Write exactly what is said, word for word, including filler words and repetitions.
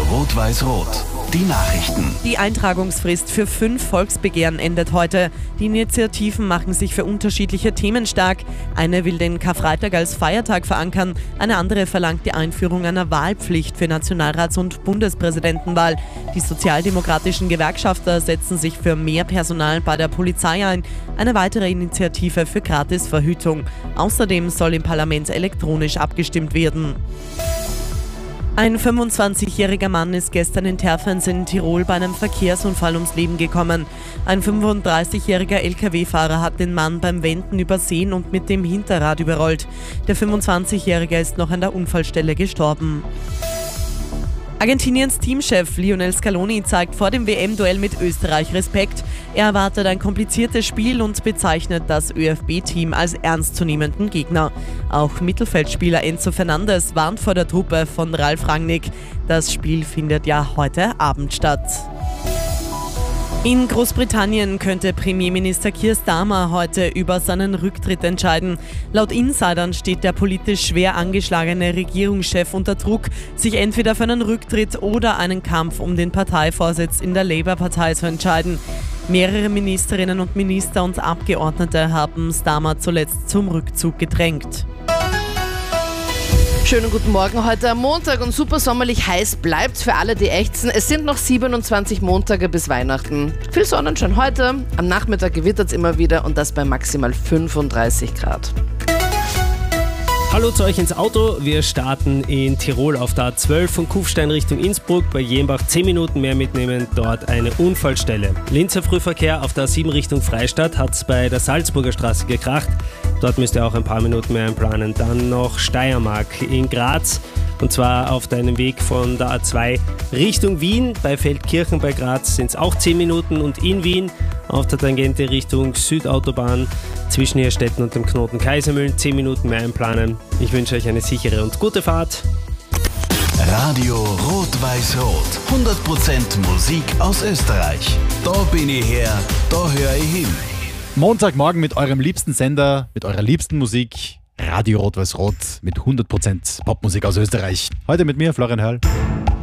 Rot-Weiß-Rot. Die Nachrichten. Die Eintragungsfrist für fünf Volksbegehren endet heute. Die Initiativen machen sich für unterschiedliche Themen stark. Eine will den Karfreitag als Feiertag verankern, eine andere verlangt die Einführung einer Wahlpflicht für Nationalrats- und Bundespräsidentenwahl. Die sozialdemokratischen Gewerkschafter setzen sich für mehr Personal bei der Polizei ein. Eine weitere Initiative für Gratisverhütung. Außerdem soll im Parlament elektronisch abgestimmt werden. Ein fünfundzwanzigjähriger Mann ist gestern in Terfens in Tirol bei einem Verkehrsunfall ums Leben gekommen. Ein fünfunddreißigjähriger L K W-Fahrer hat den Mann beim Wenden übersehen und mit dem Hinterrad überrollt. Der fünfundzwanzigjährige ist noch an der Unfallstelle gestorben. Argentiniens Teamchef Lionel Scaloni zeigt vor dem W M-Duell mit Österreich Respekt. Er erwartet ein kompliziertes Spiel und bezeichnet das ÖFB-Team als ernstzunehmenden Gegner. Auch Mittelfeldspieler Enzo Fernandes warnt vor der Truppe von Ralf Rangnick. Das Spiel findet ja heute Abend statt. In Großbritannien könnte Premierminister Keir Starmer heute über seinen Rücktritt entscheiden. Laut Insidern steht der politisch schwer angeschlagene Regierungschef unter Druck, sich entweder für einen Rücktritt oder einen Kampf um den Parteivorsitz in der Labour-Partei zu entscheiden. Mehrere Ministerinnen und Minister und Abgeordnete haben Starmer zuletzt zum Rückzug gedrängt. Schönen guten Morgen heute am Montag und super sommerlich heiß bleibt's für alle, die ächzen. Es sind noch siebenundzwanzig Montage bis Weihnachten. Viel Sonnenschein heute, am Nachmittag gewittert's immer wieder und das bei maximal fünfunddreißig Grad. Hallo zu euch ins Auto. Wir starten in Tirol auf der A zwölf von Kufstein Richtung Innsbruck. Bei Jenbach zehn Minuten mehr mitnehmen, dort eine Unfallstelle. Linzer Frühverkehr auf der A sieben Richtung Freistadt hat es bei der Salzburger Straße gekracht. Dort müsst ihr auch ein paar Minuten mehr einplanen. Dann noch Steiermark in Graz. Und zwar auf deinem Weg von der A zwei Richtung Wien. Bei Feldkirchen bei Graz sind es auch zehn Minuten. Und in Wien auf der Tangente Richtung Südautobahn zwischen Herstetten und dem Knoten Kaisermühlen zehn Minuten mehr einplanen. Ich wünsche euch eine sichere und gute Fahrt. Radio Rot-Weiß-Rot. hundert Prozent Musik aus Österreich. Da bin ich her, da höre ich hin. Montagmorgen mit eurem liebsten Sender, mit eurer liebsten Musik. Radio Rot-Weiß-Rot mit hundert Prozent Popmusik aus Österreich. Heute mit mir, Florian Hörl.